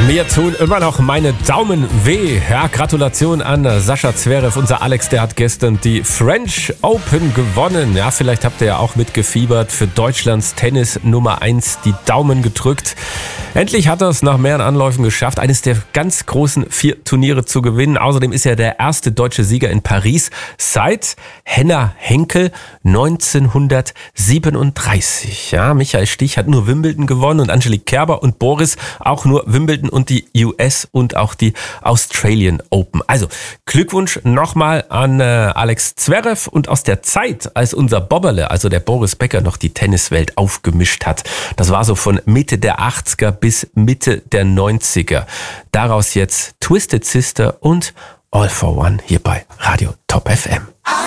Mir tun immer noch meine Daumen weh. Ja, Gratulation an Sascha Zverev. Unser Alex, der hat gestern die French Open gewonnen. Ja, vielleicht habt ihr ja auch mitgefiebert. Für Deutschlands Tennis Nummer 1 die Daumen gedrückt. Endlich hat er es nach mehreren Anläufen geschafft, eines der ganz großen 4 Turniere zu gewinnen. Außerdem ist er der erste deutsche Sieger in Paris seit Henna Henkel 1937. Ja, Michael Stich hat nur Wimbledon gewonnen und Angelique Kerber und Boris auch nur Wimbledon und die US und auch die Australian Open. Also Glückwunsch nochmal an Alex Zverev und aus der Zeit, als unser Bobberle, also der Boris Becker, noch die Tenniswelt aufgemischt hat. Das war so von Mitte der 80er bis Mitte der 90er. Daraus jetzt Twisted Sister und All for One hier bei Radio Top FM.